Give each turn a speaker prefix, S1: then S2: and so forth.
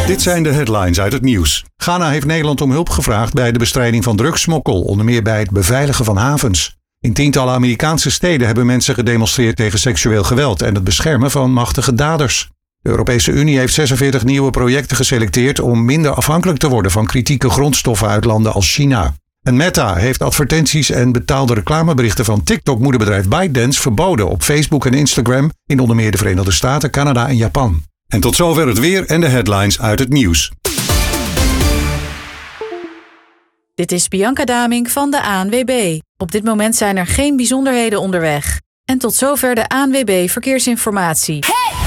S1: Dit zijn de headlines uit het nieuws. Ghana heeft Nederland om hulp gevraagd bij de bestrijding van drugssmokkel, onder meer bij het beveiligen van havens. In tientallen Amerikaanse steden hebben mensen gedemonstreerd tegen seksueel geweld en het beschermen van machtige daders. De Europese Unie heeft 46 nieuwe projecten geselecteerd om minder afhankelijk te worden van kritieke grondstoffen uit landen als China. En Meta heeft advertenties en betaalde reclameberichten van TikTok-moederbedrijf ByteDance verboden op Facebook en Instagram in onder meer de Verenigde Staten, Canada en Japan. En tot zover het weer en de headlines uit het nieuws.
S2: Dit is Bianca Damink van de ANWB. Op dit moment zijn er geen bijzonderheden onderweg. En tot zover de ANWB Verkeersinformatie.